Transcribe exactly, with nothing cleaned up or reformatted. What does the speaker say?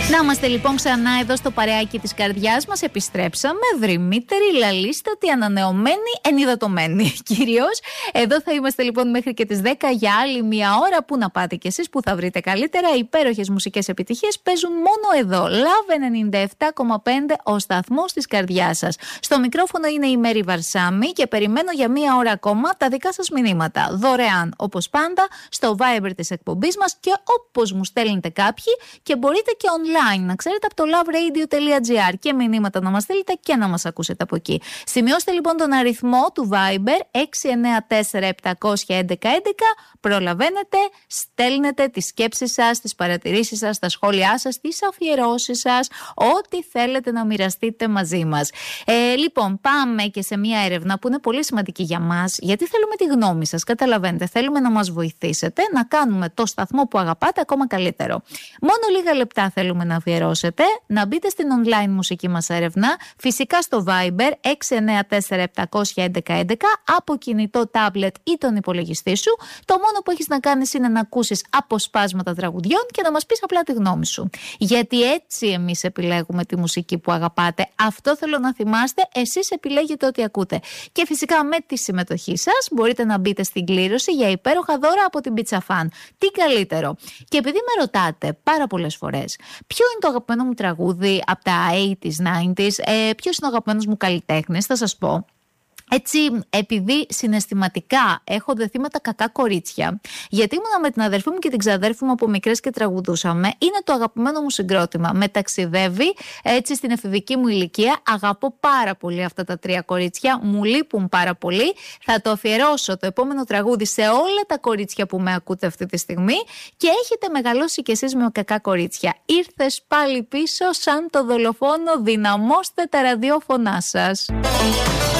Να είμαστε λοιπόν ξανά εδώ στο παρεάκι της καρδιάς μας. Επιστρέψαμε δρυμύτεροι, λαλίστατοι, ανανεωμένοι, ενυδατωμένοι κυρίως. Εδώ θα είμαστε λοιπόν μέχρι και τις δέκα για άλλη μία ώρα. Πού να πάτε κι εσείς, που θα βρείτε καλύτερα. Υπέροχες μουσικές επιτυχίες παίζουν μόνο εδώ. Love ενενήντα επτά κόμμα πέντε, ο σταθμός της καρδιάς σας. Στο μικρόφωνο είναι η Μέρη Βαρσάμι και περιμένω για μία ώρα ακόμα τα δικά σας μηνύματα. Δωρεάν όπως πάντα στο Viber της εκπομπής μας και όπως μου στέλνετε κάποιοι, και μπορείτε και online. Να ξέρετε, από το loveradio.gr, και μηνύματα να μας στείλετε και να μας ακούσετε από εκεί. Σημειώστε λοιπόν τον αριθμό του Viber έξι εννέα τέσσερα επτά ένα ένα ένα ένα. Προλαβαίνετε, στέλνετε τις σκέψεις σας, τις παρατηρήσεις σας, τα σχόλιά σας, τις αφιερώσεις σας, ό,τι θέλετε να μοιραστείτε μαζί μας. Ε, λοιπόν, πάμε και σε μια έρευνα που είναι πολύ σημαντική για μας, γιατί θέλουμε τη γνώμη σας. Καταλαβαίνετε, θέλουμε να μας βοηθήσετε να κάνουμε το σταθμό που αγαπάτε ακόμα καλύτερο. Μόνο λίγα λεπτά θέλουμε να αφιερώσετε, να μπείτε στην online μουσική μας έρευνα, φυσικά στο Viber έξι εννέα τέσσερα επτά ένα ένα ένα, από κινητό, τάμπλετ ή τον υπολογιστή σου. Το μόνο που έχεις να κάνεις είναι να ακούσεις αποσπάσματα τραγουδιών και να μας πεις απλά τη γνώμη σου. Γιατί έτσι εμείς επιλέγουμε τη μουσική που αγαπάτε. Αυτό θέλω να θυμάστε, εσείς επιλέγετε ό,τι ακούτε. Και φυσικά με τη συμμετοχή σας μπορείτε να μπείτε στην κλήρωση για υπέροχα δώρα από την Pizza Fan. Τι καλύτερο. Και επειδή με ρωτάτε πάρα πολλές φορές ποιο είναι το αγαπημένο μου τραγούδι από τα ογδόντα, ενενήντα, ε, ποιος είναι ο αγαπημένος μου καλλιτέχνης, θα σας πω. Έτσι, επειδή συναισθηματικά έχω δεθεί με τα κακά κορίτσια, γιατί ήμουνα με την αδερφή μου και την ξαδέρφη μου από μικρές και τραγουδούσαμε, είναι το αγαπημένο μου συγκρότημα. Με ταξιδεύει έτσι στην εφηβική μου ηλικία. Αγαπώ πάρα πολύ αυτά τα τρία κορίτσια, μου λείπουν πάρα πολύ. Θα το αφιερώσω το επόμενο τραγούδι σε όλα τα κορίτσια που με ακούτε αυτή τη στιγμή, και έχετε μεγαλώσει κι εσείς με κακά κορίτσια. Ήρθες πάλι πίσω σαν το δολοφόνο, δυναμώστε τα ραδιόφωνά σας.